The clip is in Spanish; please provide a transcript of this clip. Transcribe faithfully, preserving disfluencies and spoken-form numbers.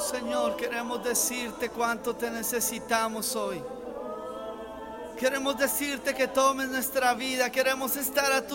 Señor, queremos decirte cuánto te necesitamos hoy. Queremos decirte que tomes nuestra vida. Queremos estar a tus